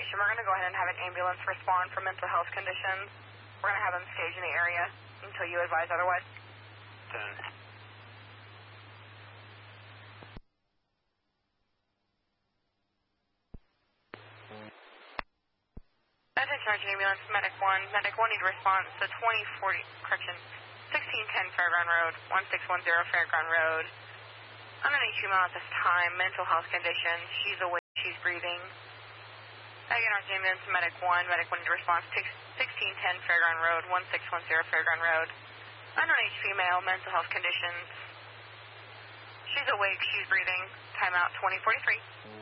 station. We're going to go ahead and have an ambulance respond for mental health conditions. We're going to have them staged in the area until you advise otherwise. 10. Attention, Urgent Ambulance, Medic 1. Medic 1 need response to 1610 Fairground Road, 1610 Fairground Road. Underneath female at this time, mental health conditions. She's awake, she's breathing. Again, Urgent Ambulance, Medic 1. Medic 1 need response to 1610 Fairground Road, 1610 Fairground Road. Underneath female, mental health conditions. She's awake, she's breathing. Timeout 2043.